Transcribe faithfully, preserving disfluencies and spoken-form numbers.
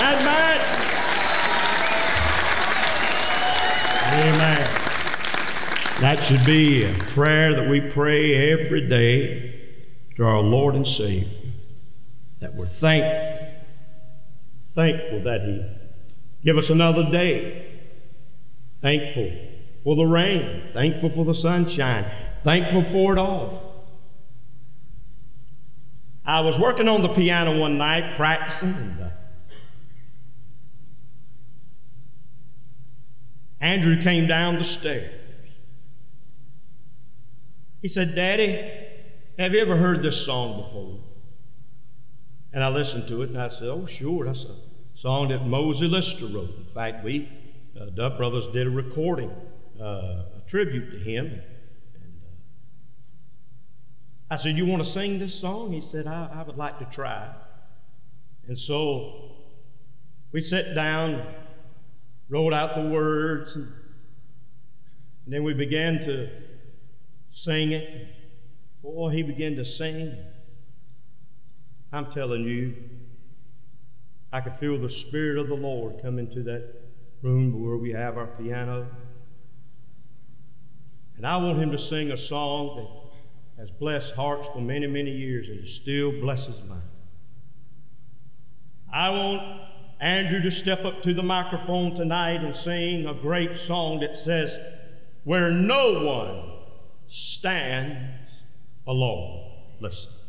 Amen. Amen. That should be a prayer that we pray every day to our Lord and Savior, that we're thankful, thankful that He give us another day, thankful for the rain, thankful for the sunshine, thankful for it all. I was working on the piano one night, practicing, and uh, Andrew came down the stairs. He said, "Daddy, have you ever heard this song before?" And I listened to it, and I said, "Oh, sure, that's a song that Mosey Lister wrote. In fact, we, uh, Duff Brothers, did a recording, uh, a tribute to him." And uh, I said, "You want to sing this song?" He said, I, I would like to try. And so we sat down, wrote out the words, and, and then we began to sing it. Boy, he began to sing. I'm telling you, I could feel the Spirit of the Lord come into that room where we have our piano. And I want him to sing a song that has blessed hearts for many, many years, and it still blesses mine. I want Andrew to step up to the microphone tonight and sing a great song that says, "Where no one stands alone." Listen.